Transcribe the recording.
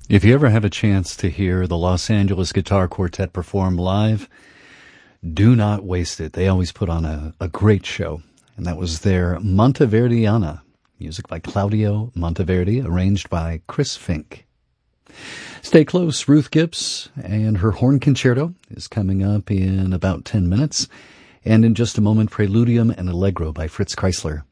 If you ever have a chance to hear the Los Angeles Guitar Quartet perform live, do not waste it. They always put on a great show. And that was their Monteverdiana, music by Claudio Monteverdi, arranged by Chris Fink. Stay close. Ruth Gibbs and her horn concerto is coming up in about 10 minutes. And in just a moment, Preludium and Allegro by Fritz Kreisler.